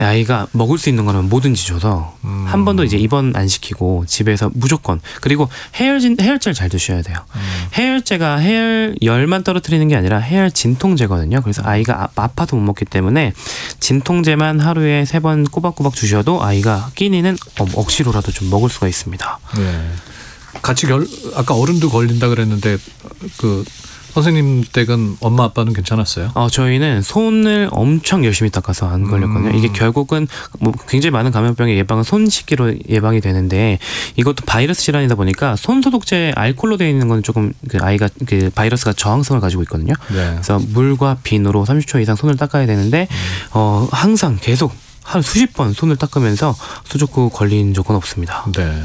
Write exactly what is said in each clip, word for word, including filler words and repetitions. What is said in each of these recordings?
아이가 먹을 수 있는 거는 뭐든지 줘서 음. 한 번도 이제 입원 안 시키고 집에서 무조건. 그리고 해열진 해열제를 잘 드셔야 돼요. 음. 해열제가 해열열만 떨어뜨리는 게 아니라 해열 진통제거든요. 그래서 아이가 아, 아파도 못 먹기 때문에 진통제만 하루에 세 번 꼬박꼬박 주셔도 아이가 끼니는 억지로라도 좀 먹을 수가 있습니다. 네. 같이 결 아까 어른도 걸린다 그랬는데 그 선생님 댁은 엄마 아빠는 괜찮았어요? 어, 저희는 손을 엄청 열심히 닦아서 안 걸렸거든요. 음. 이게 결국은 뭐 굉장히 많은 감염병의 예방은 손 씻기로 예방이 되는데 이것도 바이러스 질환이다 보니까 손 소독제 알코올로 되어 있는 건 조금 그 아이가 그 바이러스가 저항성을 가지고 있거든요. 네. 그래서 물과 비누로 삼십 초 이상 손을 닦아야 되는데 음. 어, 항상 계속 한 수십 번 손을 닦으면서 수족구 걸린 적은 없습니다. 네.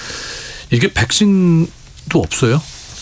이게 백신도 없어요?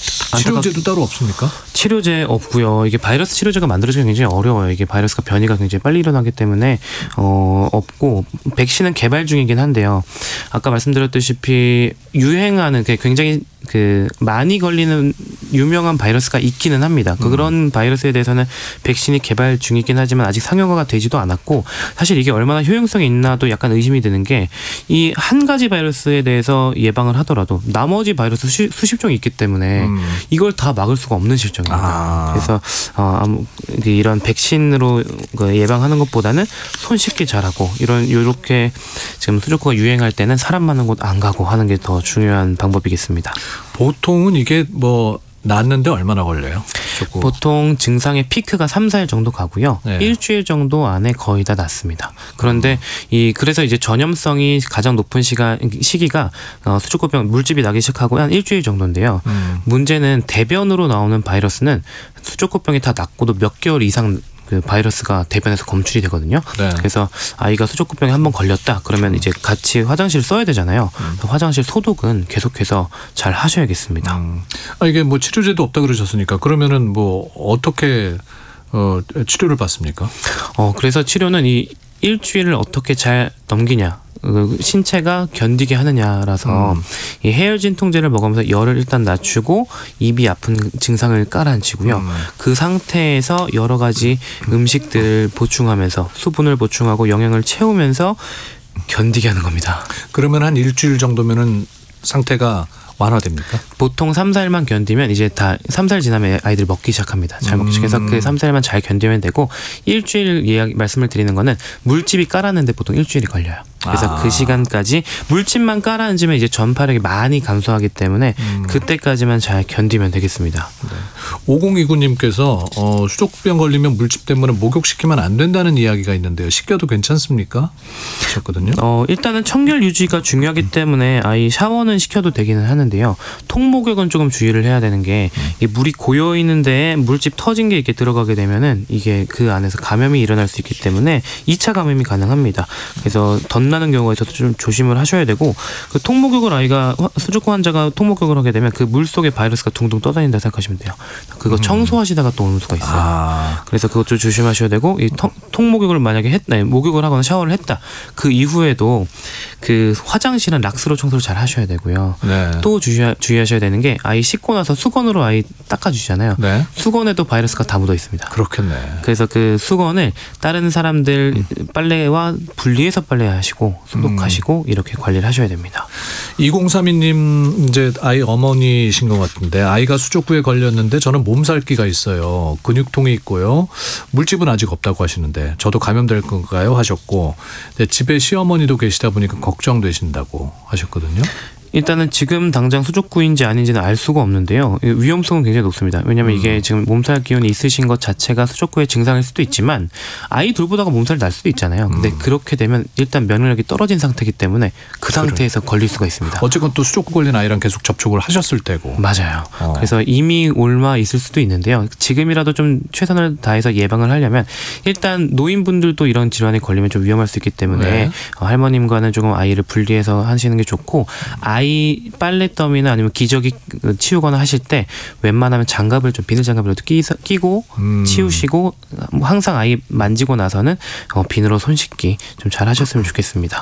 치료제도 따로 없습니까? 치료제 없고요. 이게 바이러스 치료제가 만들어지기 굉장히 어려워요. 이게 바이러스가 변이가 굉장히 빨리 일어나기 때문에 어, 없고 백신은 개발 중이긴 한데요. 아까 말씀드렸다시피 유행하는 굉장히 그 많이 걸리는 유명한 바이러스가 있기는 합니다. 음. 그런 바이러스에 대해서는 백신이 개발 중이긴 하지만 아직 상용화가 되지도 않았고 사실 이게 얼마나 효용성이 있나도 약간 의심이 드는 게 이 한 가지 바이러스에 대해서 예방을 하더라도 나머지 바이러스 수, 수십 종이 있기 때문에 음. 이걸 다 막을 수가 없는 실정입니다. 아. 그래서 어, 아무 이런 백신으로 예방하는 것보다는 손 씻기 잘하고 이런 이렇게 지금 수족구가 유행할 때는 사람 많은 곳 안 가고 하는 게 더 중요한 방법이겠습니다. 보통은 이게 뭐 낫는데 얼마나 걸려요? 수족구. 보통 증상의 피크가 삼, 사일 정도 가고요. 네. 일주일 정도 안에 거의 다 낫습니다. 그런데 음. 이 그래서 이제 전염성이 가장 높은 시간 시기가 어, 수족구병 물집이 나기 시작하고 한 일주일 정도인데요. 음. 문제는 대변으로 나오는 바이러스는 수족구병이 다 낫고도 몇 개월 이상 그 바이러스가 대변에서 검출이 되거든요. 네. 그래서 아이가 수족구병에 한번 걸렸다 그러면 이제 같이 화장실 써야 되잖아요. 음. 화장실 소독은 계속해서 잘 하셔야겠습니다. 음. 아, 이게 뭐 치료제도 없다 그러셨으니까 그러면은 뭐 어떻게 어, 치료를 받습니까? 어 그래서 치료는 이 일주일을 어떻게 잘 넘기냐. 신체가 견디게 하느냐라서 음. 이 해열 진통제를 먹으면서 열을 일단 낮추고 입이 아픈 증상을 깔아앉히고요. 음. 그 상태에서 여러 가지 음식들을 보충하면서 수분을 보충하고 영양을 채우면서 견디게 하는 겁니다. 그러면 한 일주일 정도면은 상태가 완화됩니까? 보통 삼, 사일만 견디면 이제 다 삼, 사일 지나면 아이들이 먹기 시작합니다. 잘 먹기 시작해서 음. 그 삼, 사일만 잘 견디면 되고 일주일 이야기 말씀을 드리는 거는 물집이 깔았는데 보통 일주일이 걸려요. 그래서 아. 그 시간까지 물집만 깔아앉으면 이제 전파력이 많이 감소하기 때문에 음. 그때까지만 잘 견디면 되겠습니다. 네. 오공이구 님께서 어, 수족구병 걸리면 물집 때문에 목욕시키면 안 된다는 이야기가 있는데요. 식혀도 괜찮습니까? 하셨거든요. 어, 일단은 청결 유지가 중요하기 음. 때문에 아이 샤워는 시켜도 되기는 하는데요. 통목욕은 조금 주의를 해야 되는 게 이 물이 고여 있는데 물집 터진 게 이렇게 들어가게 되면은 이게 그 안에서 감염이 일어날 수 있기 때문에 이 차 감염이 가능합니다. 그래서 덧나는 경우에 있어서 좀 조심을 하셔야 되고 그 통목욕을 아이가 수족구 환자가 통목욕을 하게 되면 그 물 속에 바이러스가 둥둥 떠다닌다 생각하시면 돼요. 그거 청소하시다가 또 오는 수가 있어요. 아. 그래서 그것 좀 조심하셔야 되고 이 통, 통목욕을 만약에 했다, 목욕을 하거나 샤워를 했다. 그 이후에도 그 화장실은 락스로 청소를 잘 하셔야 되고요. 네. 또 주의하, 주의하셔야 되는 게 아이 씻고 나서 수건으로 아이 닦아주시잖아요. 네. 수건에도 바이러스가 다 묻어 있습니다. 그렇겠네. 그래서 그 수건을 다른 사람들 음. 빨래와 분리해서 빨래하시고 소독하시고 음. 이렇게 관리를 하셔야 됩니다. 이공삼이 님 이제 아이 어머니신 것 같은데 아이가 수족구에 걸렸는데 저는 몸살기가 있어요. 근육통이 있고요. 물집은 아직 없다고 하시는데 저도 감염될 건가요? 하셨고 집에 시어머니도 계시다 보니까 걱정되신다고 하셨거든요. 일단은 지금 당장 수족구인지 아닌지는 알 수가 없는데요. 위험성은 굉장히 높습니다. 왜냐하면 음. 이게 지금 몸살 기운이 있으신 것 자체가 수족구의 증상일 수도 있지만 아이 돌보다가 몸살이 날 수도 있잖아요. 근데 음. 그렇게 되면 일단 면역력이 떨어진 상태이기 때문에 그 상태에서 그래. 걸릴 수가 있습니다. 어쨌건 또 수족구 걸린 아이랑 계속 접촉을 하셨을 테고. 맞아요. 어. 그래서 이미 옮아 있을 수도 있는데요. 지금이라도 좀 최선을 다해서 예방을 하려면 일단 노인분들도 이런 질환에 걸리면 좀 위험할 수 있기 때문에 네. 할머님과는 조금 아이를 분리해서 하시는 게 좋고 아이 아이 빨래더미나 아니면 기저귀 치우거나 하실 때 웬만하면 장갑을 좀 비닐 장갑이라도 끼, 끼고 음. 치우시고 항상 아이 만지고 나서는 비누로 손 씻기 좀 잘 하셨으면 좋겠습니다.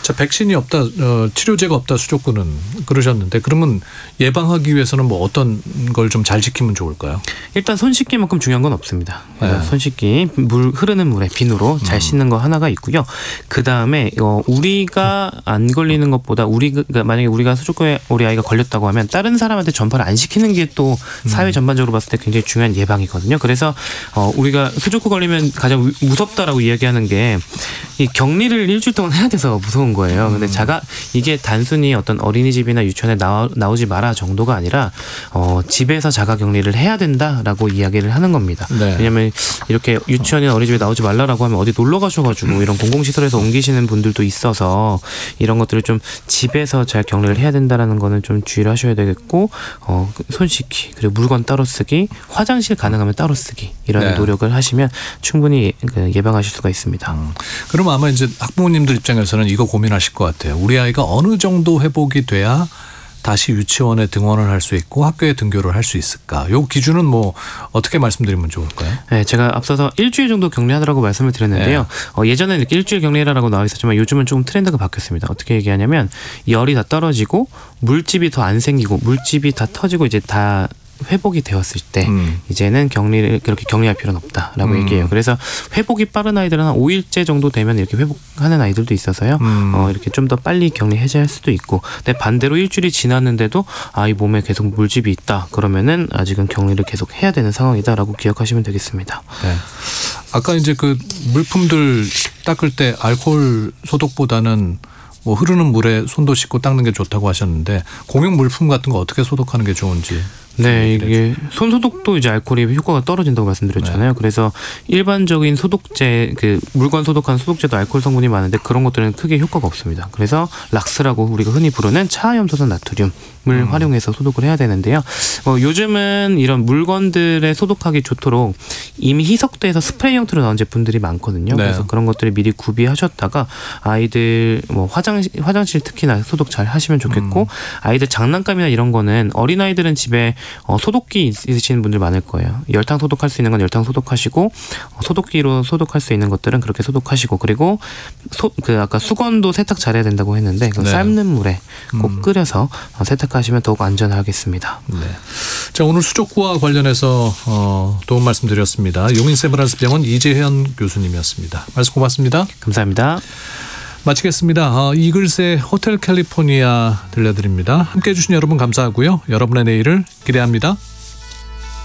자, 백신이 없다, 어, 치료제가 없다 수족구는 그러셨는데 그러면 예방하기 위해서는 뭐 어떤 걸 좀 잘 지키면 좋을까요? 일단 손 씻기만큼 중요한 건 없습니다. 그래서 네. 손 씻기, 물 흐르는 물에 비누로 잘 씻는 거 하나가 있고요. 그 다음에 어, 우리가 안 걸리는 것보다 우리가 만약에 우리가 수족구에 우리 아이가 걸렸다고 하면 다른 사람한테 전파를 안 시키는 게 또 사회 전반적으로 봤을 때 굉장히 중요한 예방이거든요. 그래서 어, 우리가 수족구 걸리면 가장 위- 무섭다라고 이야기하는 게 이 격리를 일주일 동안 해야 돼서 무서운 거예요. 근데 자가 이게 단순히 어떤 어린이집이나 유치원에 나와, 나오지 마라 정도가 아니라 어, 집에서 자가 격리를 해야 된다라고 이야기를 하는 겁니다. 네. 왜냐하면 이렇게 유치원이나 어린이집에 나오지 말라라고 하면 어디 놀러 가셔가지고 이런 공공시설에서 옮기시는 분들도 있어서 이런 것들을 좀 집에서 잘 격리를 해야 된다라는 거는 좀 주의를 하셔야 되겠고 어, 손 씻기 그리고 물건 따로 쓰기 화장실 가능하면 따로 쓰기 이런 네. 노력을 하시면 충분히 그 예방하실 수가 있습니다. 음. 그럼 아마 이제 학부모님들 입장에서는 이거 고민하실 것 같아요. 우리 아이가 어느 정도 회복이 돼야 다시 유치원에 등원을 할 수 있고 학교에 등교를 할 수 있을까? 요 기준은 뭐 어떻게 말씀드리면 좋을까요? 네, 제가 앞서서 일주일 정도 격리하라고 말씀을 드렸는데요. 네. 어, 예전에는 이렇게 일주일 격리라고 나와 있었지만 요즘은 조금 트렌드가 바뀌었습니다. 어떻게 얘기하냐면 열이 다 떨어지고 물집이 더 안 생기고 물집이 다 터지고 이제 다 회복이 되었을 때 음. 이제는 격리를 그렇게 격리할 필요는 없다라고 음. 얘기해요. 그래서 회복이 빠른 아이들은 한 오 일째 정도 되면 이렇게 회복하는 아이들도 있어서요. 음. 어, 이렇게 좀 더 빨리 격리 해제할 수도 있고, 근데 반대로 일주일이 지났는데도 아이 몸에 계속 물집이 있다. 그러면은 아직은 격리를 계속 해야 되는 상황이다라고 기억하시면 되겠습니다. 네. 아까 이제 그 물품들 닦을 때 알코올 소독보다는 뭐 흐르는 물에 손도 씻고 닦는 게 좋다고 하셨는데 공용 물품 같은 거 어떻게 소독하는 게 좋은지. 네, 이게 손 소독도 이제 알코올이 효과가 떨어진다고 말씀드렸잖아요. 네. 그래서 일반적인 소독제, 그 물건 소독한 소독제도 알코올 성분이 많은데 그런 것들은 크게 효과가 없습니다. 그래서 락스라고 우리가 흔히 부르는 차염소산 나트륨을 음. 활용해서 소독을 해야 되는데요. 어, 요즘은 이런 물건들에 소독하기 좋도록 이미 희석돼서 스프레이 형태로 나온 제품들이 많거든요. 네. 그래서 그런 것들을 미리 구비하셨다가 아이들 뭐 화장실 화장실 특히나 소독 잘 하시면 좋겠고 음. 아이들 장난감이나 이런 거는 어린 아이들은 집에 어, 소독기 있으시는 분들 많을 거예요. 열탕 소독할 수 있는 건 열탕 소독하시고 어, 소독기로 소독할 수 있는 것들은 그렇게 소독하시고 그리고 소, 그 아까 수건도 세탁 잘해야 된다고 했는데 그 네. 삶는 물에 꼭 음. 끓여서 어, 세탁하시면 더욱 안전하겠습니다. 네. 자, 오늘 수족구와 관련해서 어, 도움 말씀드렸습니다. 용인 세브란스병원 이재현 교수님이었습니다. 말씀 고맙습니다. 감사합니다. 마치겠습니다. 어, 이글스의 호텔 캘리포니아 들려드립니다. 함께해 주신 여러분 감사하고요. 여러분의 내일을 기대합니다.